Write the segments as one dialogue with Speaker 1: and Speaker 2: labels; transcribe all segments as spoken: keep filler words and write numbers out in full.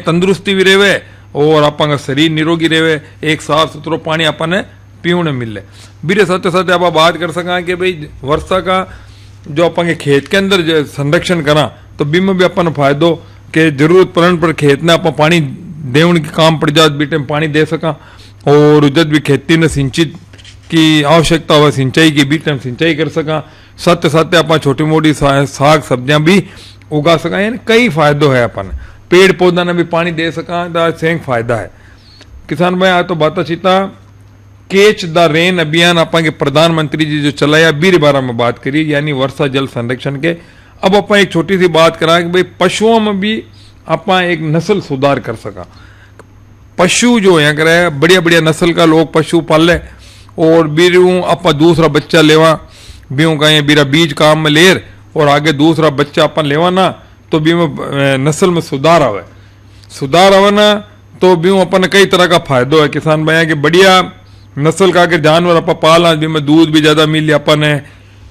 Speaker 1: तंदुरुस्ती भी रहे और अपन का शरीर निरोगी रहे, एक साफ सुथरो पानी अपन पीने मिले। बीरे साथ साथ आप बात कर सका कि भाई वर्षा का जो अपन के खेत के अंदर संरक्षण करा तो बीमा भी अपन फायदो के जरूरत पड़ने पर खेत में अपन पानी देवन के काम पड़ जात बीटे में पानी दे सका, और जब भी खेती में सिंचित की आवश्यकता हो सिंचाई की बीटे में सिंचाई कर सका। साथ साथ अपन छोटी मोटी साग सब्जियां भी उगा सका, यानी कई फायदो है। अपन पेड़ पौधा ने भी पानी दे सका, सेंग फायदा है। किसान भाई आ तो बात चीता कैच द रेन अभियान अपन के प्रधानमंत्री जी जो चलाया बीर बारा में बात करी, यानी वर्षा जल संरक्षण के। अब अपन एक छोटी सी बात करा कि भाई पशुओं में भी अपन एक नस्ल सुधार कर सका। पशु जो है करे बढ़िया बढ़िया नस्ल का लोग पशु पाले और बीरू अपन दूसरा बच्चा लेवा बीऊ का ये बीरा बीज काम में लेर और आगे दूसरा बच्चा अपन लेवा ना तो बीऊ नस्ल में सुधार आवे सुधार आवे ना तो बीऊ अपन कई तरह का फायदो है। किसान भाई कि बढ़िया नस्ल का अगर जानवर अपन पाला बीमे दूध भी ज्यादा मिले अपन है।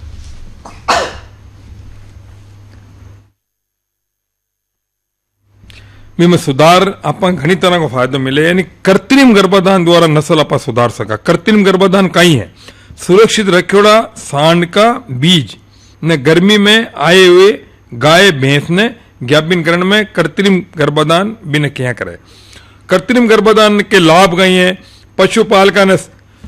Speaker 1: बीमे सुधार अपन घनी तरह को फायदो मिले, यानी कृत्रिम गर्भाधान द्वारा नस्ल अपन सुधार सका। कृत्रिम गर्भाधान कई है सुरक्षित रखोड़ा सांड का बीज ने गर्मी में आए हुए गाय भैंस ने ज्ञापन करण में कृत्रिम गर्भाधान बिना क्या करे। कृत्रिम गर्भाधान के लाभ गई है पशुपालका ने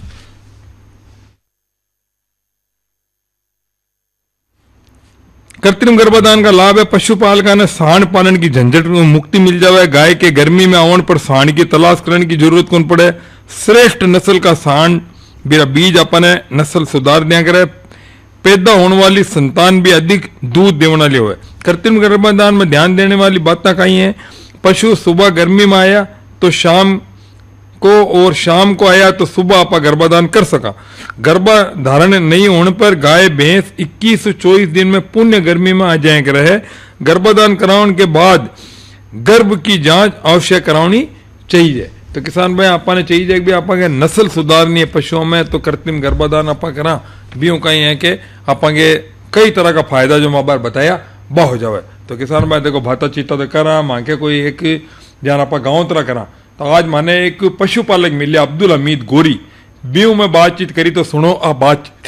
Speaker 1: कृत्रिम गर्भाधान का लाभ है पशुपालका ने सांड पालन की झंझट में मुक्ति मिल जावे। गाय के गर्मी में आवन पर सांड की तलाश करने की जरूरत कौन पड़े। श्रेष्ठ नस्ल का सांड मेरा बीज अपन है नस्ल सुधार दिया करे, पैदा होने वाली संतान भी अधिक दूध देने वाली हो। कृत्रिम गर्भाधान में ध्यान देने वाली बातें कही है पशु सुबह गर्मी में आया तो शाम को और शाम को आया तो सुबह आप गर्भाधान कर सका। गर्भाधारण नहीं होने पर गाय भैंस इक्कीस से चौबीस दिन में पुण्य गर्मी में आ जाए रहे। गर्भाधान कराने के बाद गर्भ की जांच अवश्य करानी चाहिए। तो किसान भाई आपा ने चाहिए कि आपा के नस्ल सुधारनी है पशुओं में तो कृत्रिम गर्भाधान आपा करा भी कहीं है कि आपा के कई तरह का फायदा जो मैं बार बताया बा हो जावे। तो किसान भाई देखो भाता चीता तो करा मांगे कोई एक जान आपा गाँव तरह करा तो आज माने एक पशुपालक मिले अब्दुल हमीद गोरी बीऊ में बातचीत करी तो सुनो आ बातचीत।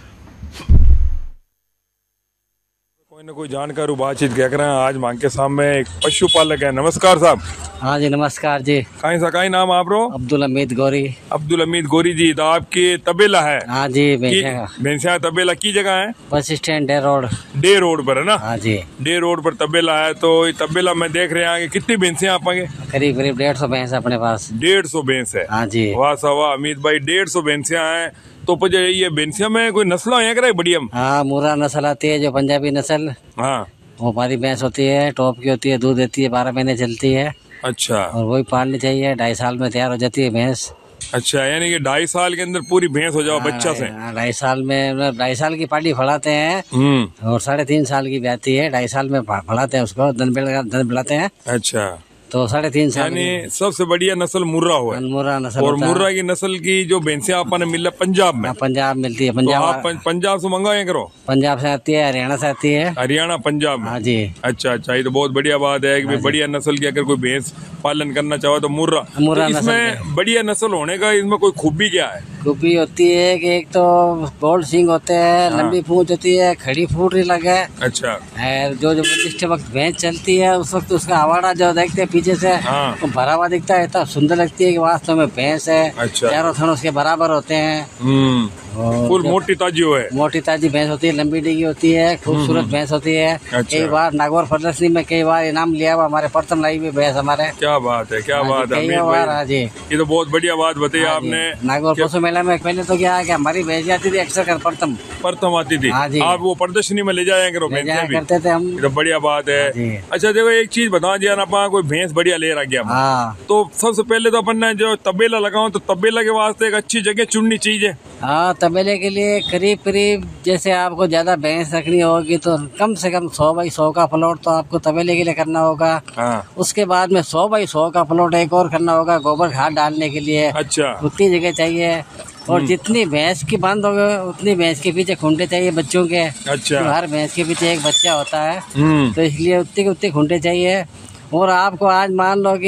Speaker 1: कोई ना कोई जानकार बातचीत क्या करें आज मांग के सामने एक पशुपालक है। नमस्कार साहब।
Speaker 2: हाँ जी नमस्कार जी।
Speaker 1: कहीं सा कहीं नाम आप रो?
Speaker 2: अब्दुल हमीद गोरी।
Speaker 1: अब्दुल हमीद गोरी जी तो आपके तबेला है?
Speaker 2: हाँ जी
Speaker 1: भैंसिया तबेला की जगह है?
Speaker 2: Bus stand day road.
Speaker 1: Day road पर है ना?
Speaker 2: हाँ जी
Speaker 1: डे रोड पर तबेला है। तो तबेला में देख रहे हैं कितनी भैंसिया आपके?
Speaker 2: करीब करीब डेढ़ सौ भैंस अपने पास।
Speaker 1: डेढ़ सौ भैंस है?
Speaker 2: हाँ जी।
Speaker 1: वाह सा वाह हमीद भाई डेढ़ सौ भैंसिया है। तो ये भैंसिया में कोई नस्ल है क्या बढ़िया?
Speaker 2: हाँ मुर्रा नस्ल आती है जो पंजाबी नस्ल।
Speaker 1: हाँ
Speaker 2: वो हमारी भैंस होती है, टॉप की होती है, दूध देती है, बारह महीने चलती है।
Speaker 1: अच्छा। और
Speaker 2: वही पालनी चाहिए, ढाई साल में तैयार हो जाती है भैंस।
Speaker 1: अच्छा यानी कि ढाई साल के अंदर पूरी भैंस हो जाओ बच्चा से?
Speaker 2: ढाई साल में ढाई साल की पाली फड़ाते हैं और साढ़े तीन साल की ब्याती है। ढाई साल में फड़ाते हैं उसको, दन दन बिलाते हैं।
Speaker 1: अच्छा
Speaker 2: तो साढ़े तीन साल
Speaker 1: यानी सबसे बढ़िया नस्ल मुर्रा हुआ है।
Speaker 2: मुर्रा नस्ल
Speaker 1: और मुर्रा की नस्ल की जो भैंसिया अपन मिल पंजाब में?
Speaker 2: पंजाब मिलती है। पंजाब
Speaker 1: तो आप पंजाब से मंगाए करो?
Speaker 2: पंजाब से आती है, हरियाणा से आती है।
Speaker 1: हरियाणा पंजाब में?
Speaker 2: हाँ जी।
Speaker 1: अच्छा अच्छा ये तो बहुत बढ़िया बात है कि बढ़िया नस्ल की अगर कोई भैंस पालन करना चाहो तो मुर्रा।
Speaker 2: मुर्रा
Speaker 1: तो इसमें बढ़िया नस्ल होने का इसमें कोई खूबी क्या है?
Speaker 2: खूबी होती है कि एक तो बोल्ड सिंग होते हैं, लंबी पूंछ होती है, खड़ी फूट नहीं लगे।
Speaker 1: अच्छा।
Speaker 2: जो जो जिस वक्त भैंस चलती है उस वक्त उसका आवाड़ा जो देखते हैं पीछे से तो भरा हुआ दिखता है, इतना सुंदर लगती है कि वास्तव में भैंस है।
Speaker 1: अच्छा।
Speaker 2: चारों थन उसके बराबर होते हैं।
Speaker 1: फुल मोटी ताजी हो है।
Speaker 2: मोटी ताजी भैंस होती है, लंबी डिगी होती है, खूबसूरत भैंस होती है। अच्छा। कई बार नागौर प्रदर्शनी में कई बार इनाम लिया हुआ, हमारे प्रथम लाई हुई भैंस हमारे।
Speaker 1: क्या बात है, क्या बात है।
Speaker 2: हाँ जी
Speaker 1: ये तो बहुत बढ़िया बात बताई आपने।
Speaker 2: नागौर पशु मेला में पहले तो क्या है कि हमारी भैंस आती थी अक्सर प्रथम
Speaker 1: प्रथम आती थी।
Speaker 2: हाँ जी।
Speaker 1: आप वो प्रदर्शनी में ले जाया करो
Speaker 2: करते थे हम।
Speaker 1: तो बढ़िया बात है। अच्छा देखो एक चीज बता दिया ना कोई भैंस बढ़िया ले रहा गया तो सबसे पहले तो अपन ने जो तबेला लगाओ तो तबेला के वास्ते एक अच्छी जगह चुननी चाहिए।
Speaker 2: हाँ तबेले के लिए करीब करीब जैसे आपको ज्यादा भैंस रखनी होगी तो कम से कम सौ बाई सौ का प्लॉट तो आपको तबेले के लिए करना होगा।
Speaker 1: हाँ।
Speaker 2: उसके बाद में सौ बाई सौ का प्लॉट एक और करना होगा गोबर खाद डालने के लिए। अच्छा। उतनी जगह चाहिए और जितनी भैंस की बंद होगी उतनी भैंस के पीछे खूंटे चाहिए बच्चों के। अच्छा। तो हर भैंस के पीछे एक बच्चा होता है तो इसलिए उतने के उतने खूंटे चाहिए। और आपको आज मान लो कि